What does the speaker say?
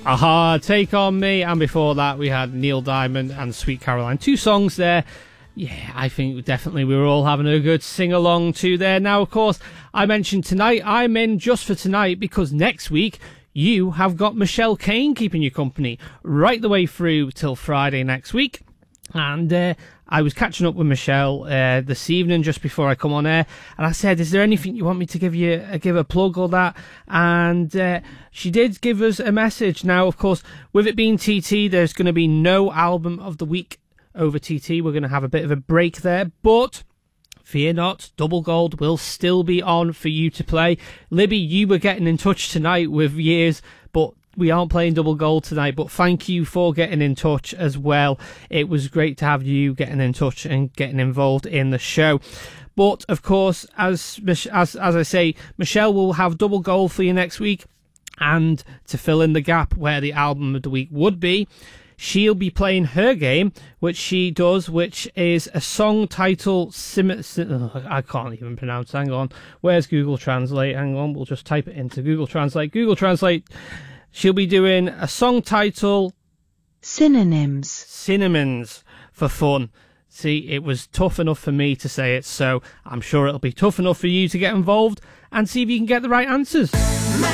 Aha, Take On Me, and before that we had Neil Diamond and Sweet Caroline. 2 songs there. Yeah, I think definitely we were all having a good sing-along to there. Now, of course, I mentioned tonight, I'm in just for tonight because next week you have got Michelle Kane keeping you company right the way through till Friday next week. And I was catching up with Michelle this evening just before I come on air, and I said, is there anything you want me to give a plug or that? And she did give us a message. Now, of course, with it being TT, there's going to be no album of the week over TT. We're going to have a bit of a break there, but fear not, Double Gold will still be on for you to play. Libby, you were getting in touch tonight with Years, but we aren't playing Double Gold tonight, but thank you for getting in touch as well. It was great to have you getting in touch and getting involved in the show. But, of course, as I say, Michelle will have Double Gold for you next week. And to fill in the gap where the album of the week would be, she'll be playing her game, which she does, which is a song titled... I can't even pronounce. Hang on. Where's Google Translate? Hang on. We'll just type it into Google Translate. Google Translate... She'll be doing a song title... Synonyms for fun. See, it was tough enough for me to say it, so I'm sure it'll be tough enough for you to get involved and see if you can get the right answers.